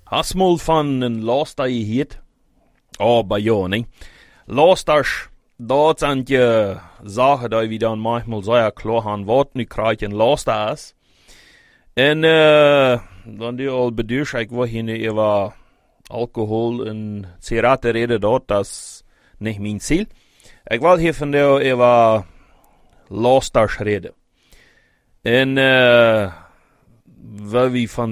Hasmol van een luister je heet. Bij jou, nee. Luisters, dat zijn je zaken die we dan manchmal zeer klar gaan wat nu krijg je een luister is. En dan die al bedoeld, ik wil hier over alcohol en sigaretten reden, dat is niet mijn ziel. Ik wil hier van jou over luisters reden. En wat we van